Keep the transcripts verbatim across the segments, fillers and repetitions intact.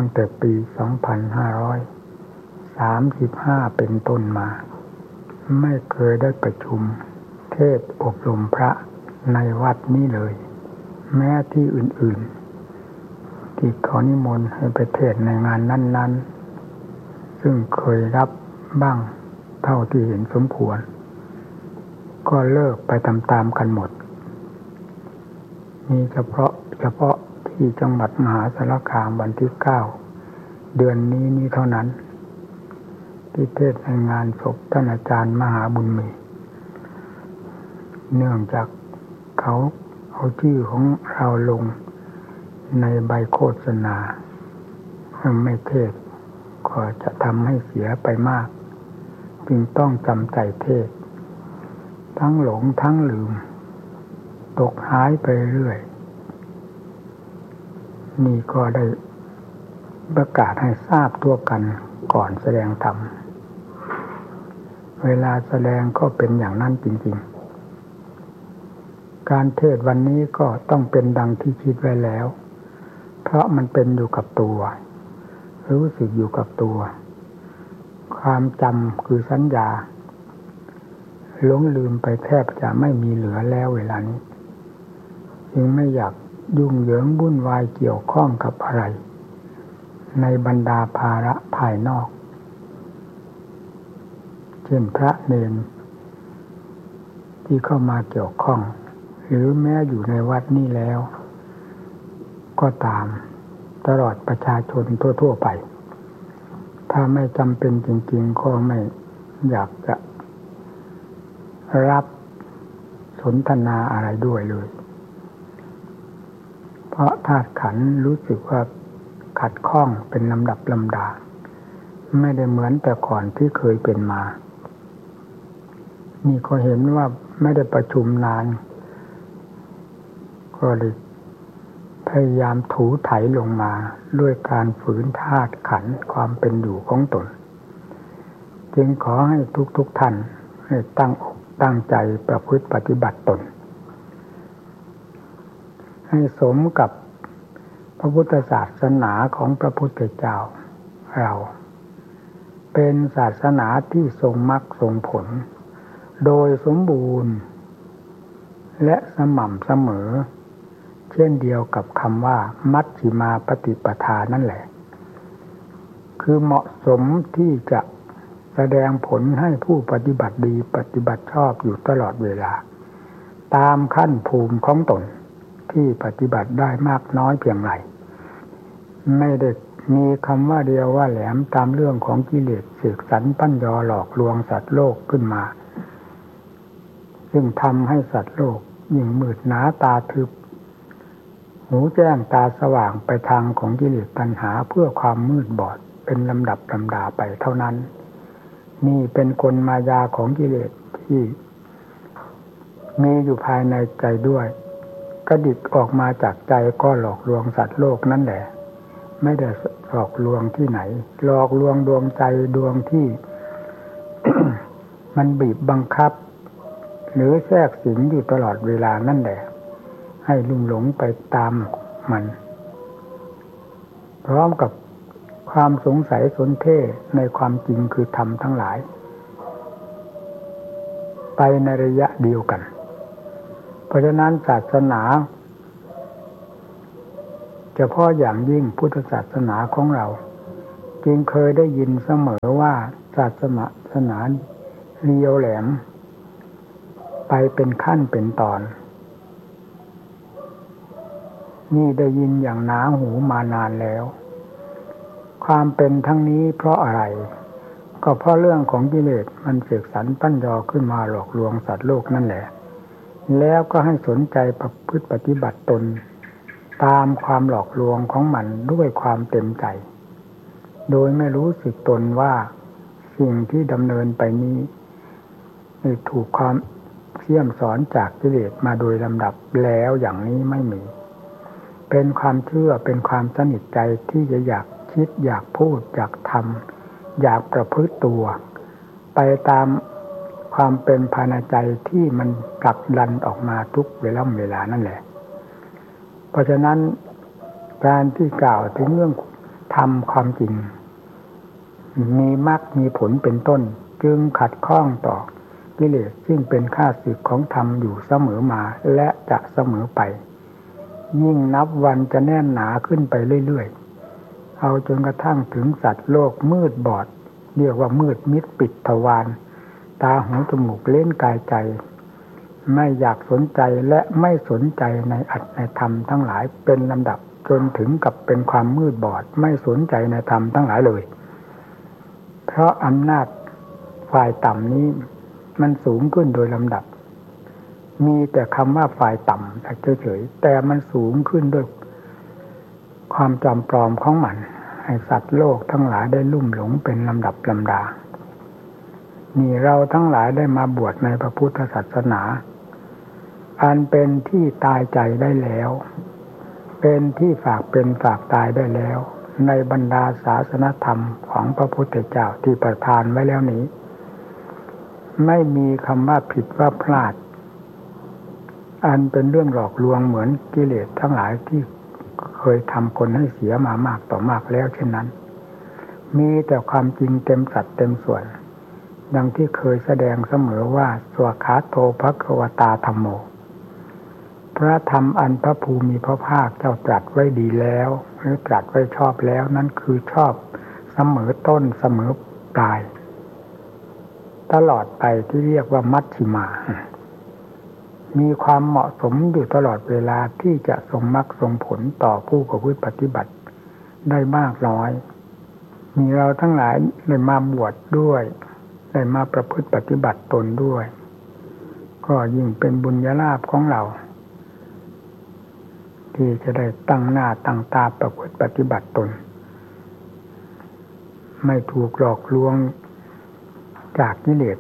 ตั้งแต่ปีสองพันห้าร้อยสามสิบห้าเป็นต้นมาไม่เคยได้ประชุมเทศน์อบรมพระในวัดนี้เลยแม้ที่อื่นๆที่เขานิมนต์ให้ไปเทศน์ในงานนั้นๆซึ่งเคยรับบ้างเท่าที่เห็นสมควรก็เลิกไปตามๆกันหมดมีเฉพาะเฉพาะที่จังหวัดมหาสารคามวันที่เก้าเดือนนี้นี้เท่านั้นที่เทศน์ในงานศพท่านอาจารย์มหาบุญมีเนื่องจากเขาเอาชื่อของเราลงในใบโฆษณาไม่เทศน์ก็จะทำให้เสียไปมากจึงต้องจำใจเทศน์ทั้งหลงทั้งลืมตกหายไปเรื่อยนี่ก็ได้ประกาศให้ทราบทั่วกันก่อนแสดงธรรมเวลาแสดงก็เป็นอย่างนั้นจริงๆการเทศน์วันนี้ก็ต้องเป็นดังที่คิดไว้แล้วเพราะมันเป็นอยู่กับตัวรู้สึกอยู่กับตัวความจำคือสัญญาหลงลืมไปแทบจะไม่มีเหลือแล้วเวลานี้จึงไม่อยากยุ่งเหยิงวุ่นวายเกี่ยวข้องกับอะไรในบรรดาภาระภายนอกเช่นพระเณรที่เข้ามาเกี่ยวข้องหรือแม้อยู่ในวัดนี้แล้วก็ตามตลอดประชาชนทั่วๆไปถ้าไม่จำเป็นจริงๆก็ไม่อยากจะรับสนทนาอะไรด้วยเลยเพราะธาตุขันธ์รู้สึกว่าขัดข้องเป็นลำดับลำดาไม่ได้เหมือนแต่ก่อนที่เคยเป็นมานี่ก็เห็นว่าไม่ได้ประชุมนานก็เลยพยายามถูไถลงมาด้วยการฝืนธาตุขันธ์ความเป็นอยู่ของตนจึงขอให้ทุกๆท่านให้ตั้งอกตั้งใจประพฤติปฏิบัติตนให้สมกับพระพุทธศาสนาของพระพุทธเจ้าเราเป็นศาสนาที่ทรงมรรคทรงผลโดยสมบูรณ์และสม่ำเสมอเช่นเดียวกับคำว่ามัชฌิมาปฏิปทานั่นแหละคือเหมาะสมที่จะแสดงผลให้ผู้ปฏิบัติดีปฏิบัติชอบอยู่ตลอดเวลาตามขั้นภูมิของตนที่ปฏิบัติได้มากน้อยเพียงไรไม่ได้มีคำว่าเดียวว่าแหลมตามเรื่องของกิเลสเสกสรรปั้นยอหลอกลวงสัตว์โลกขึ้นมาซึ่งทำให้สัตว์โลกยิ่งมืดหนาตาทึบหูแจ้งตาสว่างไปทางของกิเลสตัณหาเพื่อความมืดบอดเป็นลำดับลำดาไปเท่านั้นนี่เป็นกลมายาของกิเลสที่มีอยู่ภายในใจด้วยกระดิกออกมาจากใจก็หลอกลวงสัตว์โลกนั่นแหละไม่ได้หลอกลวงที่ไหนหลอกลวงดวงใจดวงที่ มันบีบบังคับหรือแทรกสิงอยู่ตลอดเวลานั่นแหละให้ลุ่มหลงไปตามมันพร้อมกับความสงสัยสนเท่ในความจริงคือธรรมทั้งหลายไปในระยะเดียวกันเพราะฉะนั้นศาสนาเฉพาะอย่างยิ่งพุทธศาสนาของเราจึงเคยได้ยินเสมอว่าศาสนาศาสนาเรียวแหลมไปเป็นขั้นเป็นตอนนี่ได้ยินอย่างหนาหูมานานแล้วความเป็นทั้งนี้เพราะอะไรก็เพราะเรื่องของกิเลสมันเสกสรรปั้นยอขึ้นมาหลอกลวงสัตว์โลกนั่นแหละแล้วก็ให้สนใจประพฤติปฏิบัติตนตามความหลอกลวงของมันด้วยความเต็มใจโดยไม่รู้สึกตนว่าสิ่งที่ดำเนินไปนี้ถูกความเสี่ยมสอนจากกิเลสมาโดยลำดับแล้วอย่างนี้ไม่มีเป็นความเชื่อเป็นความสนิทใจที่จะอยากคิดอยากพูดอยากทำอยากประพฤติตัวไปตามความเป็นภายในใจที่มันผลักดันออกมาทุกเวลาเวลานั่นแหละเพราะฉะนั้นการที่กล่าวถึงเรื่องธรรมความจริงมีมรรคมีผลเป็นต้นจึงขัดข้องต่อกิเลสซึ่งเป็นข้าศึกของธรรมอยู่เสมอมาและจะเสมอไปยิ่งนับวันจะแน่นหนาขึ้นไปเรื่อยๆเอาจนกระทั่งถึงสัตว์โลกมืดบอดเรียกว่ามืดมิดปิดทวารตาหูจมูกเล่นกายใจไม่อยากสนใจและไม่สนใจในอัตในธรรมทั้งหลายเป็นลำดับจนถึงกับเป็นความมืดบอดไม่สนใจในธรรมทั้งหลายเลยเพราะอำนาจฝ่ายต่ำนี้มันสูงขึ้นโดยลำดับมีแต่คำว่าฝ่ายต่ำเฉยๆแต่มันสูงขึ้นด้วยความจำปลอมของมันให้สัตว์โลกทั้งหลายได้ลุ่มหลงเป็นลำดับลำดานี่เราทั้งหลายได้มาบวชในพระพุทธศาสนาอันเป็นที่ตายใจได้แล้วเป็นที่ฝากเป็นฝากตายได้แล้วในบรรดาศาสนธรรมของพระพุทธเจ้าที่ประทานไว้แล้วนี้ไม่มีคำว่าผิดว่าพลาดอันเป็นเรื่องหลอกลวงเหมือนกิเลสทั้งหลายที่เคยทำคนให้เสียมามากต่อมากแล้วเช่นนั้นมีแต่ความจริงเต็มสัดเต็มส่วนดังที่เคยแสดงเสมอว่าสวขาโตภควตาธัมโมพระธรรมอันพระภูมิพระภาคเจ้าตรัสไว้ดีแล้วหรือตรัสไว้ชอบแล้วนั่นคือชอบเสมอต้นเสมอปลายตลอดไปที่เรียกว่ามัชฌิมามีความเหมาะสมอยู่ตลอดเวลาที่จะส่งมรรคส่งผลต่อผู้ประพฤติปฏิบัติได้มากน้อยมีเราทั้งหลายได้มาบวชด้วยได้มาประพฤติปฏิบัติตนด้วยก็ยิ่งเป็นบุญญาลาภของเราที่จะได้ตั้งหน้าตั้งตาประพฤติปฏิบัติตนไม่ถูกหลอกลวงจากกิเลส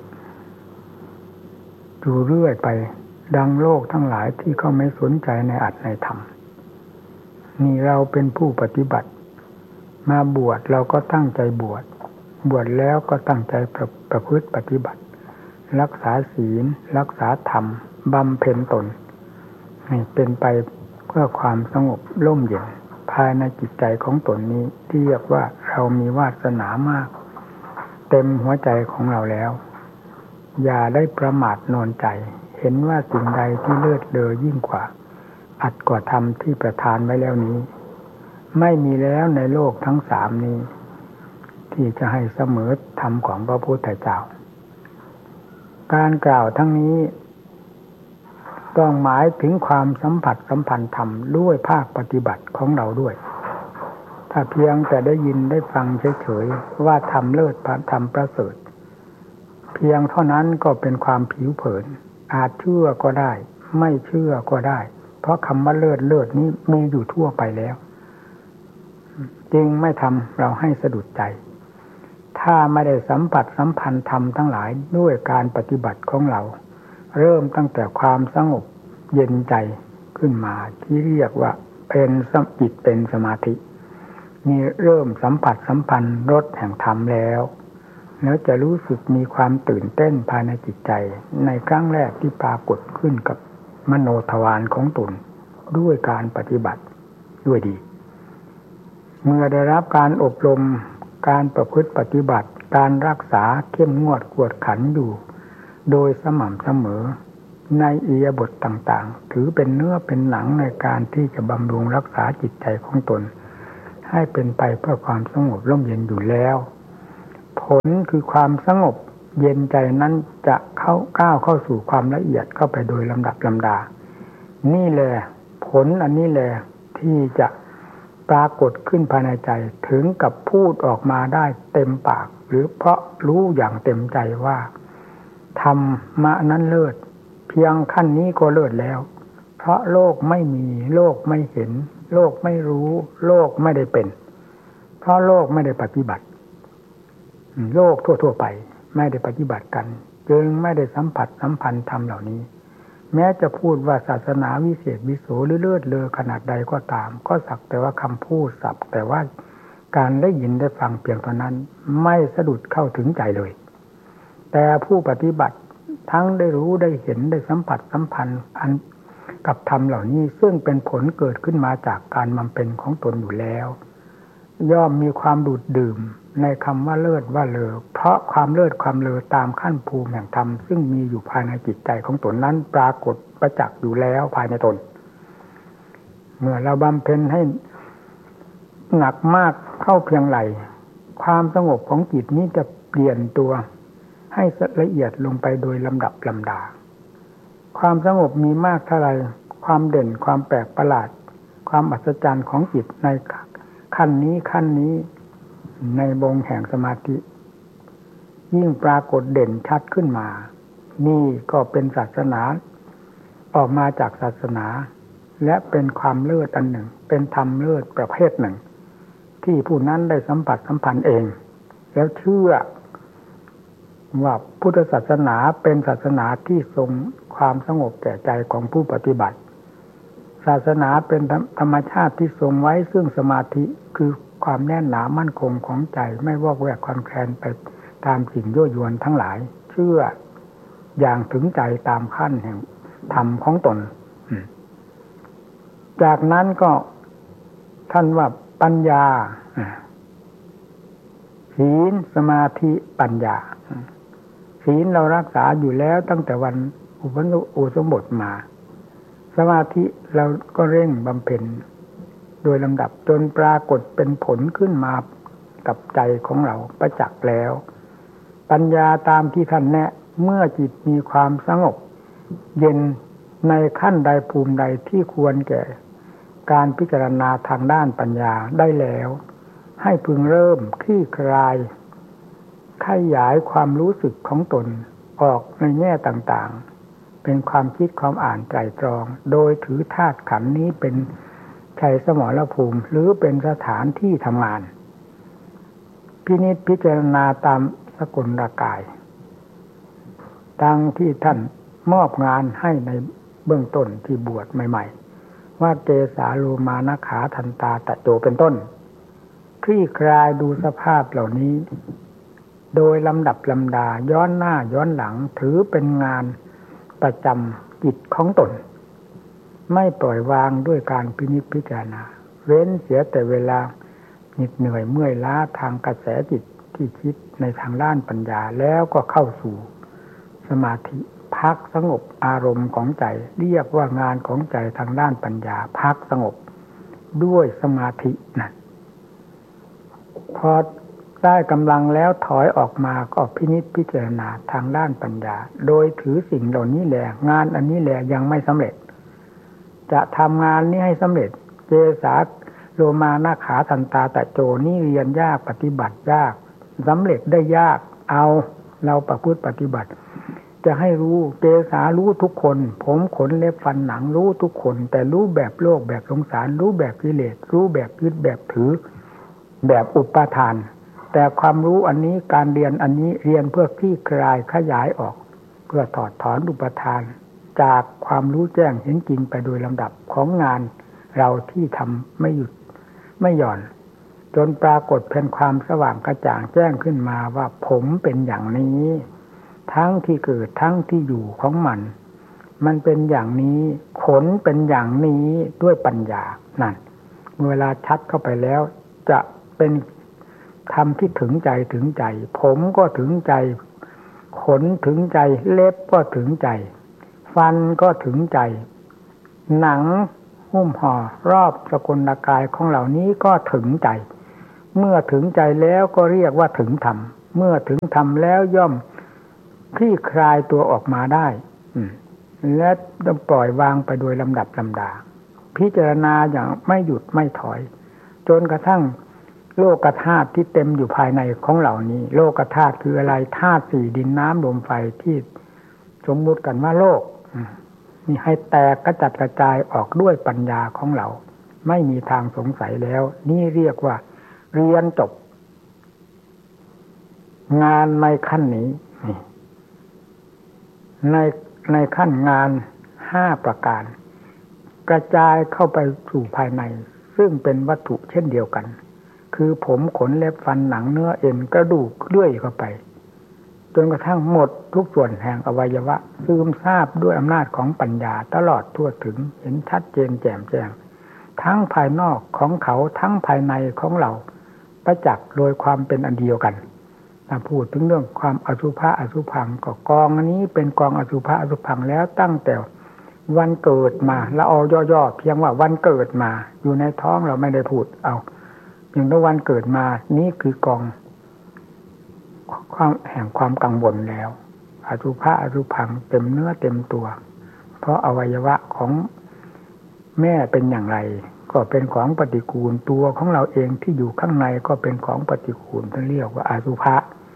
อยู่เรื่อยไปดังโลกทั้งหลายที่เขาไม่สนใจในอัตในธรรมนี่เราเป็นผู้ปฏิบัติมาบวชเราก็ตั้งใจบวชบวชแล้วก็ตั้งใจประประพฤติปฏิบัติรักษาศีลรักษาธรรมบำเพ็ญตนให้เป็นไปเพื่อความสงบร่มเย็นภายในจิตใจของตนนี้ที่เรียกว่าเรามีวาสนามากเต็มหัวใจของเราแล้วอย่าได้ประมาทนอนใจเห็นว่าสิ่งใดที่เลิศเลอยิ่งกว่าอัดกว่าธรรมที่ประทานไว้แล้วนี้ไม่มีแล้วในโลกทั้งสามนี้ที่จะให้เสมอธรรมของพระพุทธเจ้าการกล่าวทั้งนี้ต้องหมายถึงความสัมผัสสัมพันธ์ธรรมด้วยภาคปฏิบัติของเราด้วยถ้าเพียงแต่ได้ยินได้ฟังเฉยๆว่าธรรมเลิศธรรมประเสริฐเพียงเท่านั้นก็เป็นความผิวเผินอาจเชื่อก็ได้ไม่เชื่อก็ได้เพราะคำว่าเลิศเลิศนี้มีอยู่ทั่วไปแล้วจึงไม่ทำเราให้สะดุดใจถ้าไม่ได้สัมผัสสัมพันธ์ธรรมทั้งหลายด้วยการปฏิบัติของเราเริ่มตั้งแต่ความสงบเย็นใจขึ้นมาที่เรียกว่าเป็นจิตเป็นสมาธินี่เริ่มสัมผัสสัมพันธ์รสแห่งธรรมแล้วแล้วจะรู้สึกมีความตื่นเต้นภายในจิตใจในครั้งแรกที่ปรากฏขึ้นกับมโนทวารของตนด้วยการปฏิบัติด้วยดีเมื่อได้รับการอบรมการประพฤติปฏิบัติการรักษาเข้มงวดกวดขันอยู่โดยสม่ำเสมอในอิริยาบถต่างๆถือเป็นเนื้อเป็นหนังในการที่จะบำรุงรักษาจิตใจของตนให้เป็นไปเพื่อความสงบร่มเย็นอยู่แล้วผลคือความสงบเย็นใจนั้นจะเข้าก้าวเข้าสู่ความละเอียดเข้าไปโดยลำดับลำดานี่แหละผลอันนี้แหละที่จะปรากฏขึ้นภายในใจถึงกับพูดออกมาได้เต็มปากหรือเพราะรู้อย่างเต็มใจว่าธรรมะนั้นเลิศเพียงขั้นนี้ก็เลิศแล้วเพราะโลกไม่มีโลกไม่เห็นโลกไม่รู้โลกไม่ได้เป็นเพราะโลกไม่ได้ปฏิบัติโลกทั่วๆไปไม่ได้ปฏิบัติกันจึงไม่ได้สัมผัสสัมพันธ์ธรรมเหล่านี้แม้จะพูดว่าศาสนาวิเศษวิโสหรือเลิศเลอขนาดใดก็ตามก็สักแต่ว่าคำพูดสับแต่ว่าการได้ยินได้ฟังเพียงเท่านั้นไม่สะดุดเข้าถึงใจเลยแต่ผู้ปฏิบัติทั้งได้รู้ได้เห็นได้สัมผัสสัมพันธ์อันกับธรรมเหล่านี้ซึ่งเป็นผลเกิดขึ้นมาจากการบำเพ็ญของตนอยู่แล้วย่อมมีความดูดดื่มในคำว่าเลิศว่าเลอเพราะความเลิศความเลอตามขั้นภูมิแห่งธรรมซึ่งมีอยู่ภายในจิตใจของตนนั้นปรากฏประจักษ์อยู่แล้วภายในตนเมื่อเราบำเพ็ญให้หนักมากเข้าเพียงไรความสงบของจิตนี้จะเปลี่ยนตัวให้ละเอียดลงไปโดยลำดับลำดาความสงบมีมากเท่าไรความเด่นความแปลกประหลาดความอัศจรรย์ของจิตในขั้นนี้ขั้นนี้ในวงแห่งสมาธิยิ่งปรากฏเด่นชัดขึ้นมานี่ก็เป็นศาสนาออกมาจากศาสนาและเป็นความเลิศอันหนึ่งเป็นธรรมเลิศประเภทหนึ่งที่ผู้นั้นได้สัมผัสสัมพันธ์เองแล้วเชื่อว่าพุทธศาสนาเป็นศาสนาที่ทรงความสงบแก่ใจของผู้ปฏิบัติศาสนาเป็นธรรมชาติที่ทรงไว้ซึ่งสมาธิคือความแน่นหนามั่นคงของใจไม่วอกแวกคลอนแคลนไปตามสิ่งยั่วยวนทั้งหลายเชื่ออย่างถึงใจตามขั้นแห่งธรรมของตนจากนั้นก็ท่านว่าปัญญาศีลสมาธิปัญญาศีลเรารักษาอยู่แล้วตั้งแต่วันอุปสมบทมาสมาธิเราก็เร่งบำเพ็ญโดยลำดับจนปรากฏเป็นผลขึ้นมากับใจของเราประจักษ์แล้วปัญญาตามที่ท่านแนะเมื่อจิตมีความสงบเย็นในขั้นใดภูมิใดที่ควรแก่การพิจารณาทางด้านปัญญาได้แล้วให้พึงเริ่มคลี่คลายขยายความรู้สึกของตนออกในแง่ต่างๆเป็นความคิดความอ่านไตรตรองโดยถือธาตุขันธ์นี้เป็นชัยสมรภูมิหรือเป็นสถานที่ทำงานพินิจพิจารณาตามสกุลกายดังที่ท่านมอบงานให้ในเบื้องต้นที่บวชใหม่ๆว่าเกสาโลมานะขาทันตาตะโจเป็นต้นคลี่คลายดูสภาพเหล่านี้โดยลำดับลำดาย้อนหน้าย้อนหลังถือเป็นงานประจำจิตของตนไม่ปล่อยวางด้วยการพินิจพิจารณาเว้นเสียแต่เวลาเหน็ดเหนื่อยเมื่อยล้าทางกระแสจิตที่คิดในทางด้านปัญญาแล้วก็เข้าสู่สมาธิพักสงบอารมณ์ของใจเรียกว่างานของใจทางด้านปัญญาพักสงบด้วยสมาธินั่นพอได้กำลังแล้วถอยออกมาก็พินิจพิจารณาทางด้านปัญญาโดยถือสิ่งเหล่านี้แหละงานอันนี้แหละยังไม่สำเร็จจะทำงานนี้ให้สำเร็จเจสาโลมานาขาทันตาตะโจนี่เรียนยากปฏิบัติยากสำเร็จได้ยากเอาเราประพฤติปฏิบัติจะให้รู้เจสารู้ทุกคนผมขนเล็บฟันหนังรู้ทุกคนแต่รู้แบบโลกแบบสงสารรู้แบบกิเลสรู้แบบยึดแบบถือแบบอุปาทานแต่ความรู้อันนี้การเรียนอันนี้เรียนเพื่อคลี่คลายขยายออกเพื่อถอดถอนอุปาทานจากความรู้แจ้งเห็นจริงไปโดยลำดับของงานเราที่ทำไม่หยุดไม่หย่อนจนปรากฏเป็นความสว่างกระจ่างแจ้งขึ้นมาว่าผมเป็นอย่างนี้ทั้งที่เกิดทั้งที่อยู่ของมันมันเป็นอย่างนี้ขนเป็นอย่างนี้ด้วยปัญญานั่นเวลาชัดเข้าไปแล้วจะเป็นธรรมที่ถึงใจถึงใจผมก็ถึงใจขนถึงใจเล็บก็ถึงใจฟันก็ถึงใจหนังหุ้มห่อรอบสกุลกายของเหล่านี้ก็ถึงใจเมื่อถึงใจแล้วก็เรียกว่าถึงธรรมเมื่อถึงธรรมแล้วย่อมคลี่คลายตัวออกมาได้และต้องปล่อยวางไปโดยลำดับลำดาพิจารณาอย่างไม่หยุดไม่ถอยจนกระทั่งโลกธาตุที่เต็มอยู่ภายในของเหล่านี้โลกธาตุคืออะไรธาตุสี่ดินน้ำลมไฟที่สมมุติกันว่าโลกนี่ให้แตกกระจัดกระจายออกด้วยปัญญาของเราไม่มีทางสงสัยแล้วนี่เรียกว่าเรียนจบงานในขั้นนี้ในในขั้นงานห้าประการกระจายเข้าไปสู่ภายในซึ่งเป็นวัตถุเช่นเดียวกันคือผมขนเล็บฟันหนังเนื้อเอ็นกระดูกเลื่อยเข้าไปจนกระทั่งหมดทุกส่วนแห่งอวัยวะซึมซาบด้วยอำนาจของปัญญาตลอดทั่วถึงเห็นชัดเจนแจ่มแจ้งทั้งภายนอกของเขาทั้งภายในของเราประจักษ์โดยความเป็นอันเดียวกันถ้าพูดถึงเรื่องความอสุภะอสุภังก็กองอันนี้เป็นกองอสุภะอสุภังแล้วตั้งแต่วันเกิดมาแล้วเอาย่อๆเพียงว่าวันเกิดมาอยู่ในท้องเราไม่ได้พูดเอาเพียงแต่วันเกิดมานี่คือกองความแห่งความกังวลแล้วอสุภะอสุภังเต็มเนื้อเต็มตัวเพราะอวัยวะของแม่เป็นอย่างไรก็เป็นของปฏิกูลตัวของเราเองที่อยู่ข้างในก็เป็นของปฏิกูลท่านเรียกว่าอสุภะ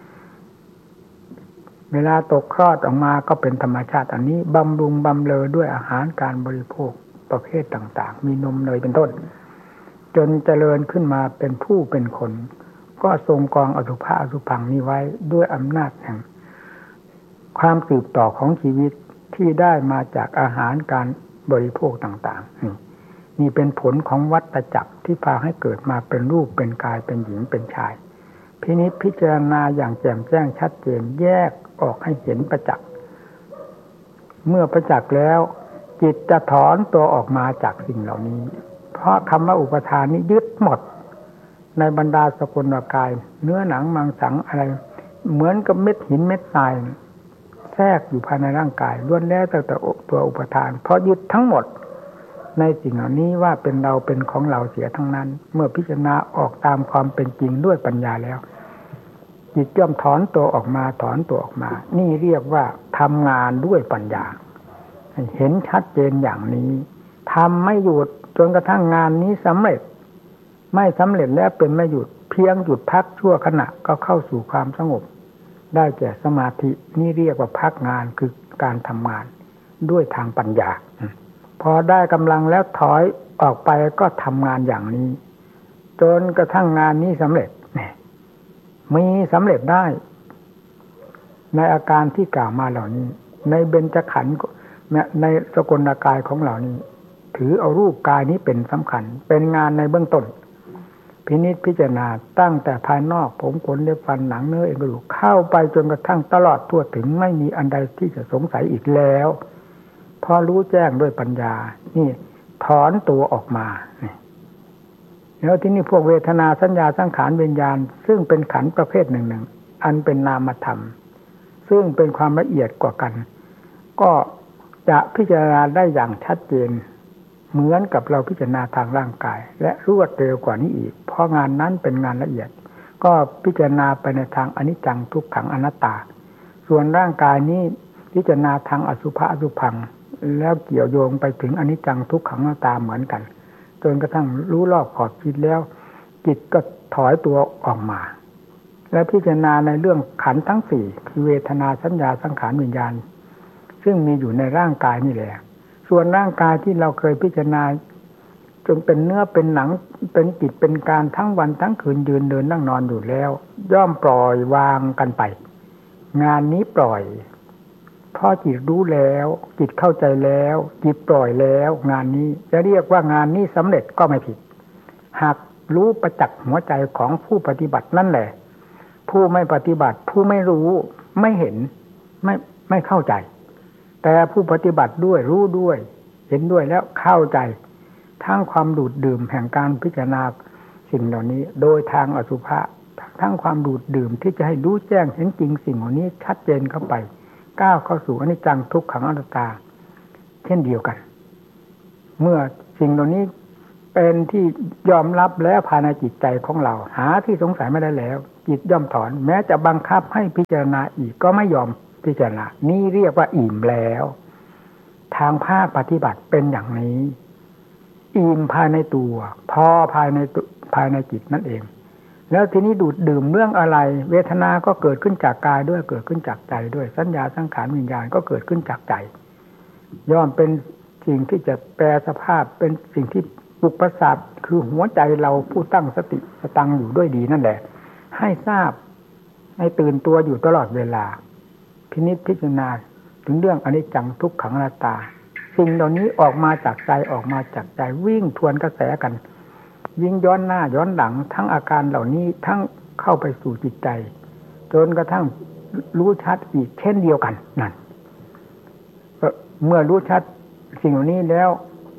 เวลาตกคลอดออกมาก็เป็นธรรมชาติอันนี้บำรุงบำเรอด้วยอาหารการบริโภคประเภทต่างๆมีนมเนยเป็นต้นจนเจริญขึ้นมาเป็นผู้เป็นคนก็ทรงกองอสุภะอสุภังนี้ไว้ด้วยอำนาจแห่งความสืบต่อของชีวิตที่ได้มาจากอาหารการบริโภคต่างๆนี่นี่เป็นผลของวัฏจักรที่พาให้เกิดมาเป็นรูปเป็นกายเป็นหญิงเป็นชายพินิจพิจารณาอย่างแจ่มแจ้งชัดเจนแยกออกให้เห็นประจักษ์เมื่อประจักษ์แล้วจิตจะถอนตัวออกมาจากสิ่งเหล่านี้เพราะคำว่าอุปทานนี้ยึดหมดในบรรดาสกุลกายเนื้อหนังมังสังอะไรเหมือนกับเม็ดหินเม็ดทรายแทรกอยู่ภายในร่างกายล้วนแล้วแต่ตัวอุปทานเพราะยึดทั้งหมดในสิ่งเหล่านี้ว่าเป็นเราเป็นของเราเสียทั้งนั้นเมื่อพิจารณาออกตามความเป็นจริงด้วยปัญญาแล้วจิตย่อมถอนตัวออกมาถอนตัวออกมานี่เรียกว่าทำงานด้วยปัญญาเห็นชัดเจนอย่างนี้ทำไม่หยุดจนกระทั่งงานนี้สำเร็จไม่สำเร็จแล้วเป็นไม่หยุดเพียงหยุดพักชั่วขณะก็เข้าสู่ความสงบได้แก่สมาธินี่เรียกว่าพักงานคือการทำงานด้วยทางปัญญาพอได้กำลังแล้วถอยออกไปก็ทำงานอย่างนี้จนกระทั่งงานนี้สำเร็จมีสำเร็จได้ในอาการที่กล่าวมาเหล่านี้ในเบญจขันธ์ในสกลกายของเหล่านี้ถือเอารูปกายนี้เป็นสำคัญเป็นงานในเบื้องต้นพินิจพิจารณาตั้งแต่ภายนอกผมขนเล็บฟันหนังเนื้อเอ็นกระดูกเข้าไปจนกระทั่งตลอดทั่วถึงไม่มีอันใดที่จะสงสัยอีกแล้วพอรู้แจ้งด้วยปัญญานี่ถอนตัวออกมาแล้วที่นี่พวกเวทนาสัญญาสังขารวิญญาณซึ่งเป็นขันธ์ประเภทหนึ่งๆอันเป็นนามธรรมซึ่งเป็นความละเอียดกว่ากันก็จะพิจารณาได้อย่างชัดเจนเหมือนกับเราพิจารณาทางร่างกายและรวดเร็วกว่านี้อีกเพราะงานนั้นเป็นงานละเอียดก็พิจารณาไปในทางอนิจจังทุกขังอนัตตาส่วนร่างกายนี้พิจารณาทางอสุภะอสุภังแล้วเกี่ยวโยงไปถึงอนิจจังทุกขังอนัตตาเหมือนกันจนกระทั่งรู้รอบขอบคิดแล้วจิตก็ถอยตัวออกมาและพิจารณาในเรื่องขันธ์ทั้งสี่คือเวทนาสัญญาสังขารวิญญาณซึ่งมีอยู่ในร่างกายนี่แหละส่วนร่างกายที่เราเคยพิจารณาจนเป็นเนื้อเป็นหนังเป็นจิตเป็นการทั้งวันทั้งคืนยืนเดินนั่งนอนอยู่แล้วย่อมปล่อยวางกันไปงานนี้ปล่อยพอจิตรู้แล้วจิตเข้าใจแล้วจิตปล่อยแล้วงานนี้จะเรียกว่างานนี้สำเร็จก็ไม่ผิดหากรู้ประจักษ์หัวใจของผู้ปฏิบัตินั่นแหละผู้ไม่ปฏิบัติผู้ไม่รู้ไม่เห็นไม่ไม่เข้าใจแต่ผู้ปฏิบัติด้วยรู้ด้วยเห็นด้วยแล้วเข้าใจทั้งความดูดดื่มแห่งการพิจารณาสิ่งเหล่านี้โดยทางอสุภะทั้งความดูดดื่มที่จะให้รู้แจ้งเห็นจริงสิ่งเหล่านี้ชัดเจนเข้าไปก้าวเข้าสู่อนิจจังทุกขังอนัตตาเช่นเดียวกันเมื่อสิ่งเหล่านี้เป็นที่ยอมรับแล้วภายในจิตใจของเราหาที่สงสัยไม่ได้แล้วจิตย่อมถอนแม้จะบังคับให้พิจารณาอีกก็ไม่ยอมพิจารณานี่เรียกว่าอิ่มแล้วทางภาคปฏิบัติเป็นอย่างนี้อิ่มภายในตัวพอภายในภายในจิตนั่นเองแล้วทีนี้ดูดดื่มเรื่องอะไรเวทนาก็เกิดขึ้นจากกายด้วยเกิดขึ้นจากใจด้วยสัญญาสังขารวิญญาณก็เกิดขึ้นจากใจย่อมเป็นสิ่งที่จะแปรสภาพเป็นสิ่งที่ปุปสาทคือหัวใจเราผู้ตั้งสติสตังอยู่ด้วยดีนั่นแหละให้ทราบให้ตื่นตัวอยู่ตลอดเวลาพินิจพิจารณาถึงเรื่องอนิจจังทุกขังอนัตตาสิ่งเหล่านี้ออกมาจากใจออกมาจากใจวิ่งทวนกระแสกันยิ่งย้อนหน้าย้อนหลังทั้งอาการเหล่านี้ทั้งเข้าไปสู่จิตใจจนกระทั่งรู้ชัดอีกเช่นเดียวกันนั่นเมื่อรู้ชัดสิ่งเหล่านี้แล้ว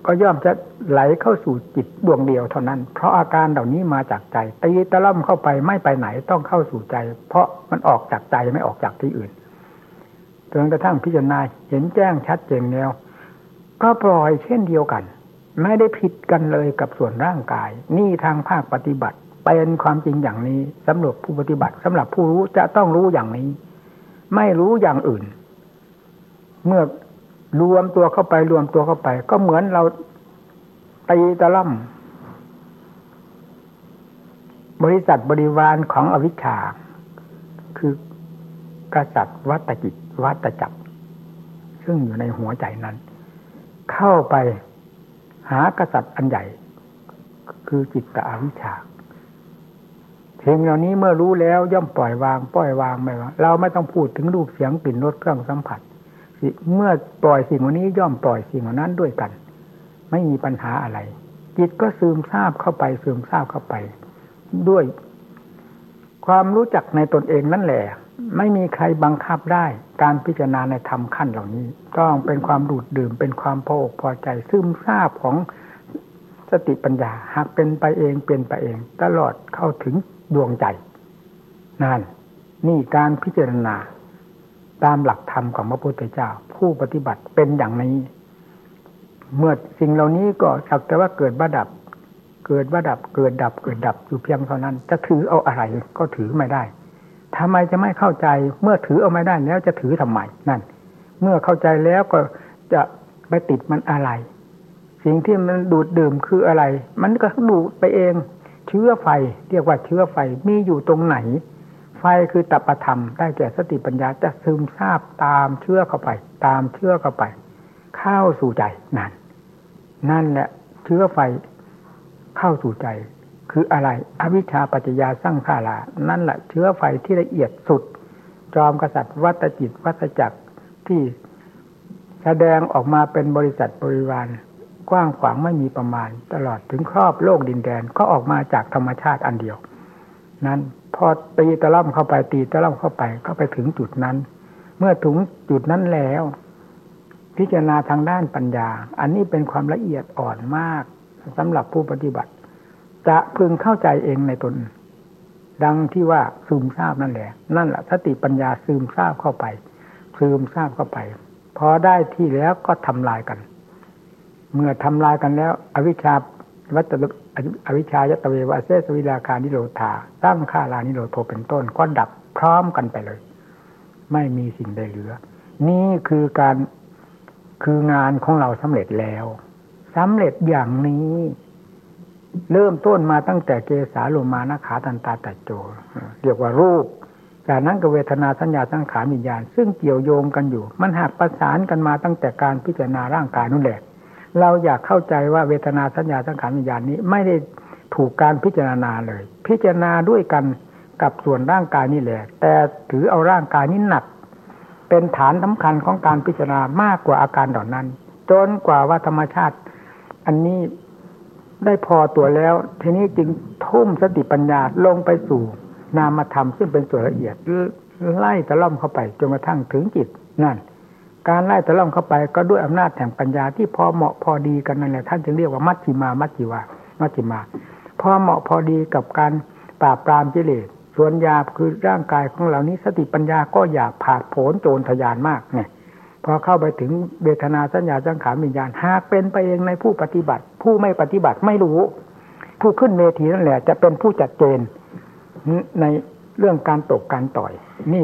ก็ย่อมจะไหลเข้าสู่จิตดวงเดียวเท่านั้นเพราะอาการเหล่านี้มาจากใจตีตะล่อมเข้าไปไม่ไปไหนต้องเข้าสู่ใจเพราะมันออกจากใจไม่ออกจากที่อื่นจนกระทั่งพิจารณาเห็นแจ้งชัดเจนแล้วก็ปล่อยเช่นเดียวกันไม่ได้ผิดกันเลยกับส่วนร่างกายนี่ทางภาคปฏิบัติเป็นความจริงอย่างนี้สำหรับผู้ปฏิบัติสำหรับผู้รู้จะต้องรู้อย่างนี้ไม่รู้อย่างอื่นเมื่อรวมตัวเข้าไปรวมตัวเข้าไปก็เหมือนเราตีตะล่ำบริษัทบริวารของอวิชชาคือกษัตริย์วัตจิตวัตจักรซึ่งอยู่ในหัวใจนั้นเข้าไปหากษัตริย์อันใหญ่คือจิตตอวิชชาสิ่งเหล่านี้เมื่อรู้แล้วย่อมปล่อยวางปล่อยวางไม่ว่าเราไม่ต้องพูดถึงรูปเสียงกลิ่นรสเครื่องสัมผัสเมื่อปล่อยสิ่งเหล่านี้ย่อมปล่อยสิ่งเหล่านั้นด้วยกันไม่มีปัญหาอะไรจิตก็ซึมซาบเข้าไปซึมซาบเข้าไปด้วยความรู้จักในตนเองนั่นแหละไม่มีใครบังคับได้การพิจารณาในธรรมขั้นเหล่านี้ต้องเป็นความดูดดื่มเป็นความพออกพอใจซึมซาบของสติปัญญาหากเป็นไปเองเป็นไปเองตลอดเข้าถึงดวงใจนั่นนี่การพิจารณาตามหลักธรรมของพระพุทธเจ้าผู้ปฏิบัติเป็นอย่างนี้เมื่อสิ่งเหล่านี้ก็สักแต่ว่าเกิดบัดดับเกิดบัดดับเกิดดับเกิดดับอยู่เพียงเท่านั้นจะถือเอาอะไรก็ถือไม่ได้ทำไมจะไม่เข้าใจเมื่อถือเอาไม่ได้แล้วจะถือทำไมนั่นเมื่อเข้าใจแล้วก็จะไปติดมันอะไรสิ่งที่มันดูดดื่มคืออะไรมันก็ดูดไปเองเชื้อไฟเรียกว่าเชื้อไฟมีอยู่ตรงไหนไฟคือตัปธรรมได้แก่สติปัญญาจะซึมซาบตามเชื้อเข้าไปตามเชื้อเข้าไปเข้าสู่ใจนั่นนั่นแหละเชื้อไฟเข้าสู่ใจคืออะไรอวิชชาปัจจยาสังขารานั่นแหละเชื้อไฟที่ละเอียดสุดจอมกษัตริย์วัตจิตวัตจักรที่แสดงออกมาเป็นบริษัทบริวารกว้างขวางไม่มีประมาณตลอดถึงครอบโลกดินแดนก็ออกมาจากธรรมชาติอันเดียวนั้นพอตีตะล่อมเข้าไปตีตะล่อมเข้าไปก็ไปถึงจุดนั้นเมื่อถึงจุดนั้นแล้วพิจารณาทางด้านปัญญาอันนี้เป็นความละเอียดอ่อนมากสำหรับผู้ปฏิบัติจะพึงเข้าใจเองในตนดังที่ว่าซึมซาบนั่นแหละนั่นแหละสติปัญญาซึมซาบเข้าไปซึมซาบเข้าไปพอได้ที่แล้วก็ทำลายกันเมื่อทำลายกันแล้วอวิชชาวัตถุอวิชชายตเววะเสสวิราคานิโรธาสร้างฆ่าลานิโรโทเป็นต้นก็ดับพร้อมกันไปเลยไม่มีสิ่งใดเหลือนี่คือการคืองานของเราสำเร็จแล้วสำเร็จอย่างนี้เริ่มต้นมาตั้งแต่เกสาโลมานะขาตันตาตะโจเรียกว่ารูปจากนั้นก็เวทนาสัญญาสังขารวิญญาณซึ่งเกี่ยวโยงกันอยู่มันหักประสานกันมาตั้งแต่การพิจารณาร่างกายนั่นแหละเราอยากเข้าใจว่าเวทนาสัญญาสังขารวิญญาณนี้ไม่ได้ถูกการพิจารณาเลยพิจารณาด้วยกันกับส่วนร่างกายนี่แหละแต่ถือเอาร่างกายนี้หนักเป็นฐานสำคัญของการพิจารณามากกว่าอาการเหล่านั้นจนกว่าว่าธรรมชาติอันนี้ได้พอตัวแล้วทีนี้จึงทุ่มสติปัญญาลงไปสู่นามธรรมซึ่งเป็นส่วนละเอียดไล่ตะล่อมเข้าไปจนกระทั่งถึงจิตนั่นการไล่ตะล่อมเข้าไปก็ด้วยอำนาจแห่งปัญญาที่พอเหมาะพอดีกันนั่นแหละท่านจึงเรียกว่ามัชฌิมามัชฌิวามัชฌิมาพอเหมาะพอดีกับการปราบปรามกิเลสส่วนหยาบคือร่างกายของเรานี้สติปัญญาก็หยาบผาดโผนโจรทะยานมากเนี่ยพอเข้าไปถึงเวทนาสัญญาสังขารวิญญาณหากเป็นไปเองในผู้ปฏิบัติผู้ไม่ปฏิบัติไม่รู้ผู้ขึ้นเวทีนั่นแหละจะเป็นผู้จัดเจนในเรื่องการตกการต่อยนี่